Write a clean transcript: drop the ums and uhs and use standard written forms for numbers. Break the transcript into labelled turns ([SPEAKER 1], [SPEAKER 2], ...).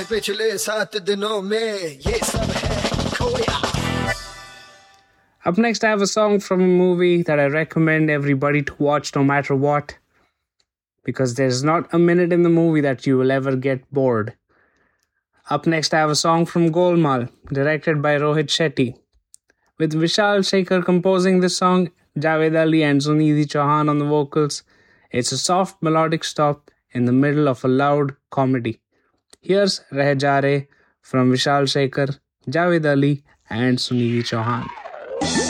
[SPEAKER 1] पिछले 7 दिनों में ये सब है खोया.
[SPEAKER 2] Up next, I have a song from a movie that I recommend everybody to watch no matter what, because there's not a minute in the movie that you will ever get bored. Up next, I have a song from Golmaal, directed by Rohit Shetty. With Vishal Shekhar composing this song, Javed Ali and Sunidhi Chauhan on the vocals, it's a soft melodic stop in the middle of a loud comedy. Here's Reh Ja Re from Vishal Shekhar, Javed Ali and Sunidhi Chauhan.